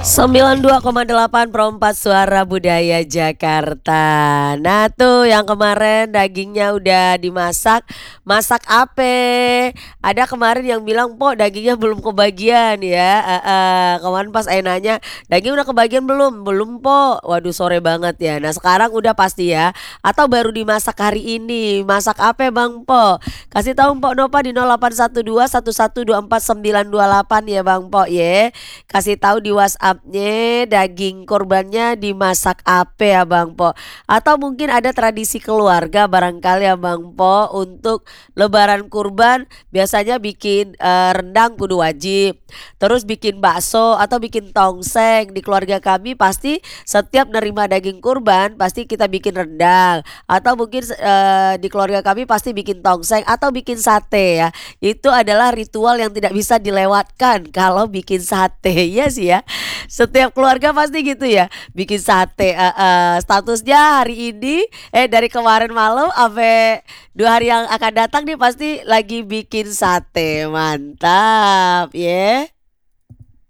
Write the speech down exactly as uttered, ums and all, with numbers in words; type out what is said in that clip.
sembilan dua koma delapan per empat Suara Budaya Jakarta. Nah tuh yang kemarin dagingnya udah dimasak, masak ape? Ada kemarin yang bilang, "Po dagingnya belum kebagian ya." Heeh, kemarin pas saya nanya, "Daging udah kebagian belum?" "Belum, Po." Waduh sore banget ya. Nah sekarang udah pasti ya? Atau baru dimasak hari ini? Masak ape Bang Po? Kasih tahu Mpok Nova di nol delapan satu dua satu satu dua empat sembilan dua delapan ya Bang Po ye. Kasih tahu di WhatsApp-nya daging kurbannya dimasak ape ya Bang Po. Atau mungkin ada tradisi keluarga barangkali ya Bang Po untuk lebaran kurban biasanya bikin eh, rendang kudu wajib. Terus bikin bakso atau bikin tongseng. Di keluarga kami pasti setiap nerima daging kurban pasti kita bikin rendang. Atau mungkin eh, di keluarga kami pasti bikin tongseng atau bikin sate ya. Itu adalah ritual yang tidak bisa dilewatkan kalau bikin sate ya sih ya. Setiap keluarga pasti gitu ya, bikin sate. eh, eh, Statusnya hari ini eh dari kemarin malam sampai dua hari yang akan datang nih pasti lagi bikin sate. Mantap, ya.